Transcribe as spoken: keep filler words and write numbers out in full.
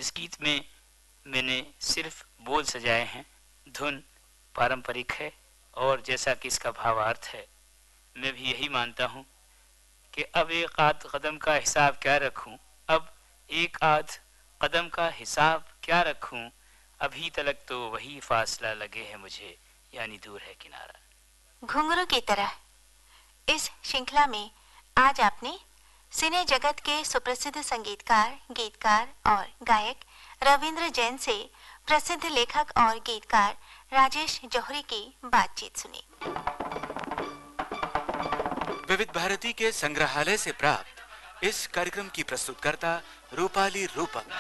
इस गीत में मैंने सिर्फ बोल सजाए हैं, धुन पारंपरिक है और जैसा कि इसका भावार्थ है, मैं भी यही मानता हूँ कि अब एक आध कदम का हिसाब क्या रखूं, अब एक आध कदम का हिसाब क्या रखूं, अभी तलक तो वही फासला लगे है मुझे, यानी दूर है किनारा। घुंघरू की तरह इस श्रृंखला में आज आपने सिने जगत के सुप्रसिद्ध संगीतकार, गीतकार और गायक रविंद्र जैन से प्रसिद्ध लेखक और गीतकार राजेश जौहरी की बातचीत सुनी। विविध भारती के संग्रहालय से प्राप्त इस कार्यक्रम की प्रस्तुतकर्ता रूपाली रूपक।